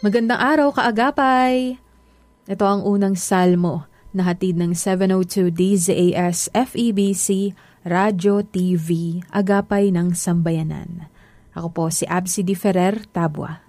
Magandang araw, kaagapay! Ito ang unang salmo na hatid ng 702 DZAS FEBC Radio TV, Agapay ng Sambayanan. Ako po si Absi Di Ferrer Tabua.